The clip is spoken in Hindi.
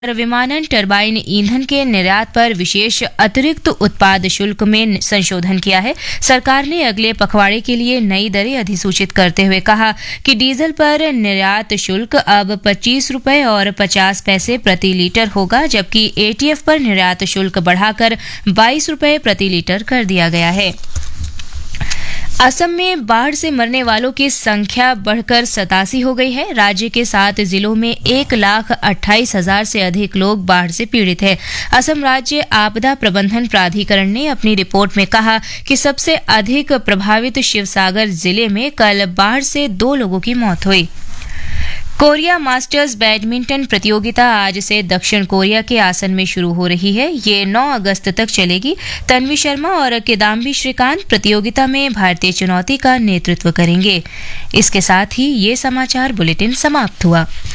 विमानन टरबाइन ईंधन के निर्यात पर विशेष अतिरिक्त उत्पाद शुल्क में संशोधन किया है। सरकार ने अगले पखवाड़े के लिए नई दरें अधिसूचित करते हुए कहा कि डीजल पर निर्यात शुल्क अब 25 रुपये और 50 पैसे प्रति लीटर होगा, जबकि एटीएफ पर निर्यात शुल्क बढ़ाकर 22 रुपये प्रति लीटर कर दिया गया है। असम में बाढ़ से मरने वालों की संख्या बढ़कर 87 हो गई है। राज्य के 7 जिलों में 1,28,000 से अधिक लोग बाढ़ से पीड़ित हैं। असम राज्य आपदा प्रबंधन प्राधिकरण ने अपनी रिपोर्ट में कहा कि सबसे अधिक प्रभावित शिवसागर जिले में कल बाढ़ से 2 लोगों की मौत हुई। कोरिया मास्टर्स बैडमिंटन प्रतियोगिता आज से दक्षिण कोरिया के आसन में शुरू हो रही है। ये 9 अगस्त तक चलेगी। तन्वी शर्मा और किदाम्बी श्रीकांत प्रतियोगिता में भारतीय चुनौती का नेतृत्व करेंगे। इसके साथ ही ये समाचार बुलेटिन समाप्त हुआ।